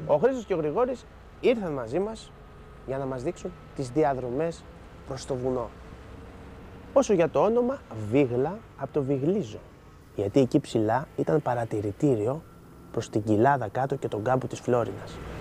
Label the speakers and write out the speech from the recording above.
Speaker 1: Ο Χρήστος και ο Γρηγόρης ήρθαν μαζί μας για να μας δείξουν τις διαδρομές προς το βουνό. Όσο για το όνομα Βίγλα από το Βιγλίζο, γιατί εκεί ψηλά ήταν παρατηρητήριο προς την κοιλάδα κάτω και τον κάμπο της Φλόρινας.